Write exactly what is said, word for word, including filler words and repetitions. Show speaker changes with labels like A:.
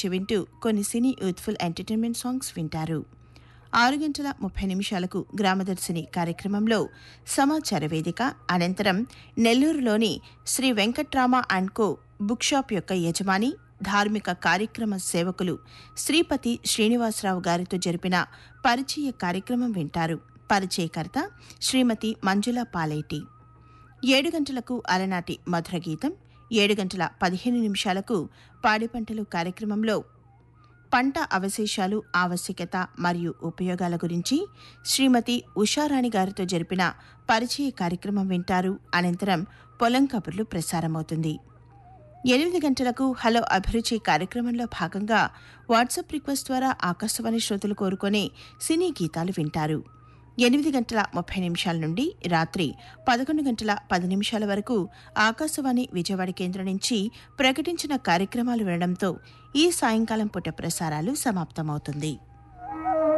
A: వచ్చి వింటూ కొన్ని సినీ యూత్ఫుల్ ఎంటర్టైన్మెంట్ సాంగ్స్ వింటారు. ఆరు గంటల ముప్పై నిమిషాలకు గ్రామదర్శిని కార్యక్రమంలో సమాచార వేదిక, అనంతరం నెల్లూరులోని Shri Venkatrama and co book shop యొక్క యజమాని, ధార్మిక కార్యక్రమ సేవకులు శ్రీపతి శ్రీనివాసరావు గారితో జరిపిన పరిచయ కార్యక్రమం వింటారు. పరిచయకర్త శ్రీమతి మంజుల పాలేటి. ఏడు గంటలకు అలనాటి మధుర గీతం, ఏడు గంటల పదిహేను నిమిషాలకు పాడి పంటలు కార్యక్రమంలో పంట అవశేషాలు, ఆవశ్యకత మరియు ఉపయోగాల గురించి శ్రీమతి ఉషారాణి గారితో జరిపిన పరిచయ కార్యక్రమం వింటారు. అనంతరం పొలం కబుర్లు ప్రసారమవుతుంది. ఎనిమిది గంటలకు హలో అభిరుచి కార్యక్రమంలో భాగంగా వాట్సాప్ రిక్వెస్ట్ ద్వారా ఆకాశవాణి శ్రోతలు కోరుకునే సినీ గీతాలు వింటారు. ఎనిమిది గంటల ముప్పై నిమిషాల నుండి రాత్రి పదకొండు గంటల పది నిమిషాల వరకు ఆకాశవాణి విజయవాడ కేంద్రం నుంచి ప్రకటించిన కార్యక్రమాలు వినడంతో ఈ సాయంకాలం పూట ప్రసారాలు సమాప్తమవుతుంది.